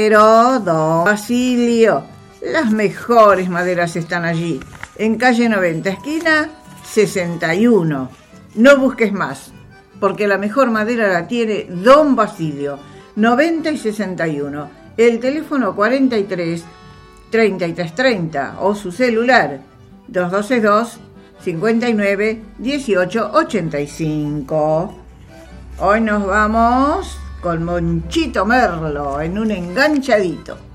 Pero Don Basilio, las mejores maderas están allí, en calle 90, esquina 61. No busques más, porque la mejor madera la tiene Don Basilio, 90 y 61. El teléfono 43 33 30 o su celular 2262 59 18 85. Hoy nos vamos con Monchito Merlo en un enganchadito.